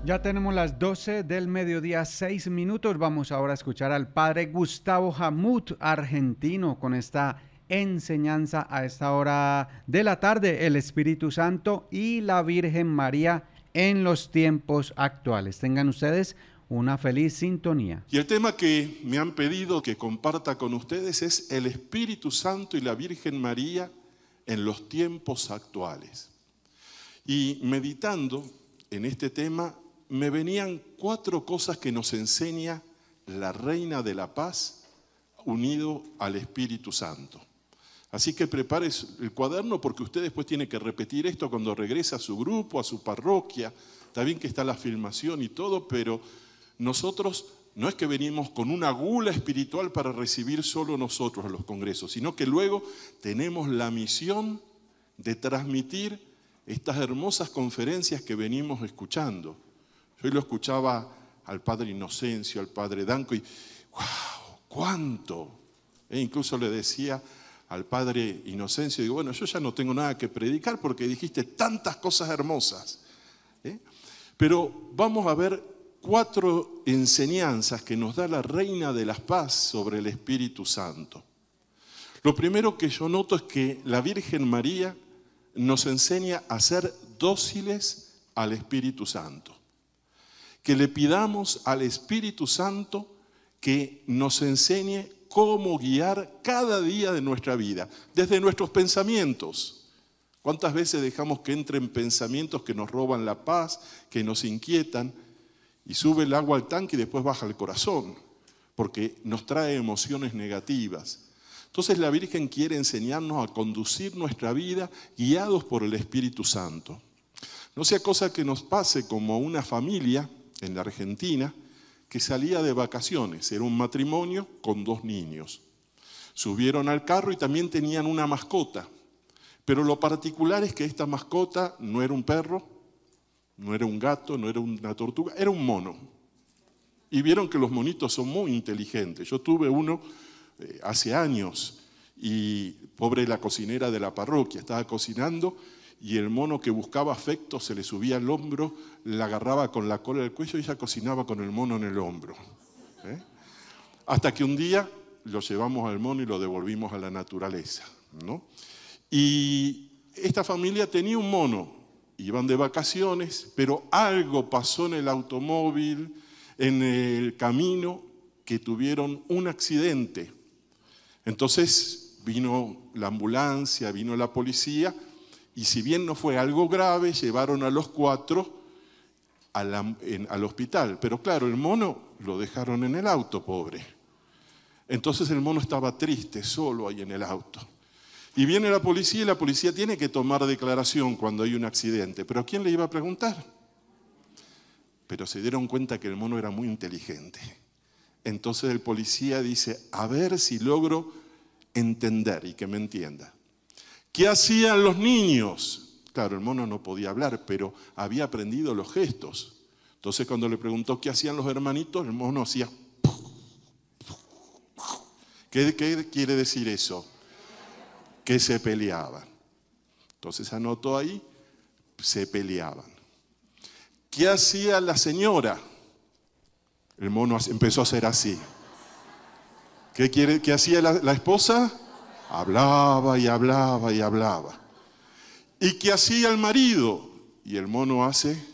Ya tenemos las 12 del mediodía, 6 minutos. Vamos ahora a escuchar al padre Gustavo Hamut, argentino, con esta enseñanza a esta hora de la tarde, el Espíritu Santo y la Virgen María en los tiempos actuales. Tengan ustedes una feliz sintonía. Y el tema que me han pedido que comparta con ustedes es el Espíritu Santo y la Virgen María en los tiempos actuales. Y meditando en este tema, me venían 4 cosas que nos enseña la Reina de la Paz unido al Espíritu Santo. Así que prepare el cuaderno porque usted después tiene que repetir esto cuando regrese a su grupo, a su parroquia. Está bien que está la filmación y todo, pero nosotros no es que venimos con una gula espiritual para recibir solo nosotros los congresos, sino que luego tenemos la misión de transmitir estas hermosas conferencias que venimos escuchando. Yo lo escuchaba al padre Inocencio, al padre Danco, y ¡wow! ¡Cuánto! Incluso le decía al padre Inocencio, digo, bueno, yo ya no tengo nada que predicar porque dijiste tantas cosas hermosas. Pero vamos a ver 4 enseñanzas que nos da la Reina de la Paz sobre el Espíritu Santo. Lo primero que yo noto es que la Virgen María nos enseña a ser dóciles al Espíritu Santo. Que le pidamos al Espíritu Santo que nos enseñe cómo guiar cada día de nuestra vida, desde nuestros pensamientos. ¿Cuántas veces dejamos que entren pensamientos que nos roban la paz, que nos inquietan, y sube el agua al tanque y después baja al corazón, porque nos trae emociones negativas? Entonces la Virgen quiere enseñarnos a conducir nuestra vida guiados por el Espíritu Santo. No sea cosa que nos pase como una familia en la Argentina que salía de vacaciones. Era un matrimonio con 2 niños. Subieron al carro y también tenían una mascota. Pero lo particular es que esta mascota no era un perro, no era un gato, no era una tortuga, era un mono. Y vieron que los monitos son muy inteligentes. Yo tuve uno hace años y pobre la cocinera de la parroquia, estaba cocinando y el mono que buscaba afecto se le subía al hombro, la agarraba con la cola del cuello y ella cocinaba con el mono en el hombro. Hasta que un día lo llevamos al mono y lo devolvimos a la naturaleza, ¿no? Y esta familia tenía un mono, iban de vacaciones, pero algo pasó en el automóvil, en el camino, que tuvieron un accidente. Entonces vino la ambulancia, vino la policía, y si bien no fue algo grave, llevaron a los 4 al hospital. Pero claro, el mono lo dejaron en el auto, pobre. Entonces el mono estaba triste, solo ahí en el auto. Y viene la policía y la policía tiene que tomar declaración cuando hay un accidente. ¿Pero a quién le iba a preguntar? Pero se dieron cuenta que el mono era muy inteligente. Entonces el policía dice, a ver si logro entender y que me entienda. ¿Qué hacían los niños? Claro, el mono no podía hablar, pero había aprendido los gestos. Entonces cuando le preguntó qué hacían los hermanitos, el mono hacía... ¿Qué quiere decir eso? Que se peleaban. Entonces anotó ahí, se peleaban. ¿Qué hacía la señora? El mono empezó a hacer así. ¿Qué hacía la esposa? Hablaba y hablaba y hablaba. ¿Y qué hacía el marido? Y el mono hace...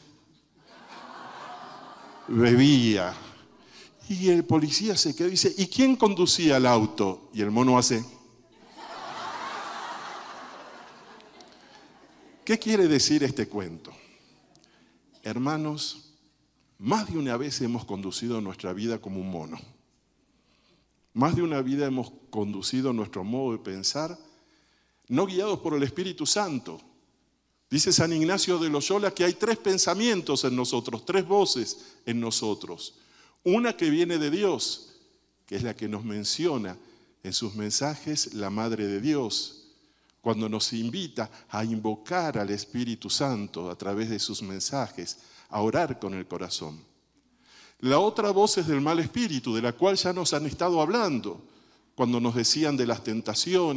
bebía. Y el policía se quedó y dice, ¿y quién conducía el auto? Y el mono hace... ¿Qué quiere decir este cuento? Hermanos, más de una vez hemos conducido nuestra vida como un mono. Más de una vida hemos conducido nuestro modo de pensar, no guiados por el Espíritu Santo. Dice San Ignacio de Loyola que hay 3 pensamientos en nosotros, 3 voces en nosotros. Una que viene de Dios, que es la que nos menciona en sus mensajes la Madre de Dios, cuando nos invita a invocar al Espíritu Santo a través de sus mensajes, a orar con el corazón. La otra voz es del mal espíritu, de la cual ya nos han estado hablando, cuando nos decían de las tentaciones,